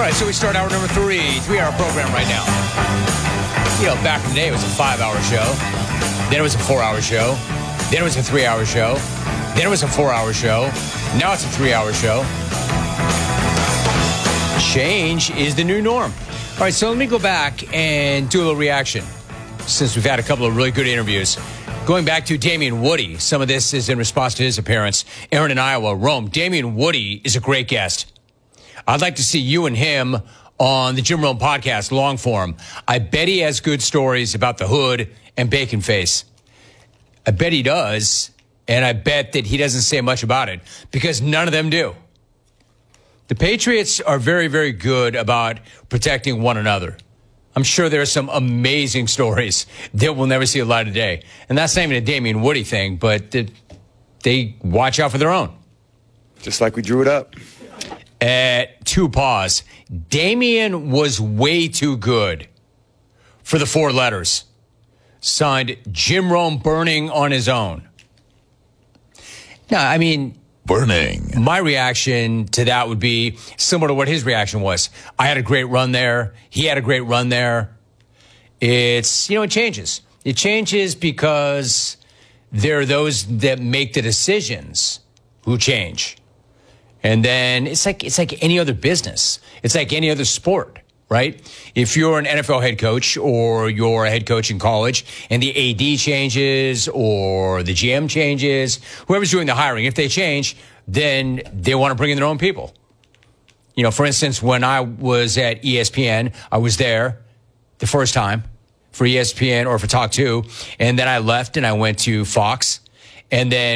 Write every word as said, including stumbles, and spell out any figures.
right, so we start hour number three, three-hour program right now. You know, back in the day, it was a five-hour show. Then it was a four-hour show. Then it was a three-hour show. Then it was a four-hour show. Now it's a three-hour show. Change is the new norm. All right, so let me go back and do a little reaction since we've had a couple of really good interviews. Going back to Damien Woody, some of this is in response to his appearance. Aaron in Iowa, Rome. Damien Woody is a great guest. I'd like to see you and him on the Jim Rome podcast, long form. I bet he has good stories about the hood and Bacon Face. I bet he does, and I bet that he doesn't say much about it because none of them do. The Patriots are very, very good about protecting one another. I'm sure there are some amazing stories that we'll never see a light of day. And that's not even a Damien Woody thing, but they watch out for their own. Just like we drew it up. At two paws. Damien was way too good for the four letters. Signed Jim Rome Burning on his own. Now, I mean... Burning. My reaction to that would be similar to what his reaction was. I had a great run there. He had a great run there. It's, you know, it changes. It changes because there are those that make the decisions who change. And then it's like it's like any other business. It's like any other sport, right? If you're an N F L head coach or you're a head coach in college and the A D changes or the G M changes, whoever's doing the hiring, if they change, then they want to bring in their own people. You know, for instance, when I was at E S P N, I was there the first time for E S P N or for Talk two, and then I left and I went to Fox, and then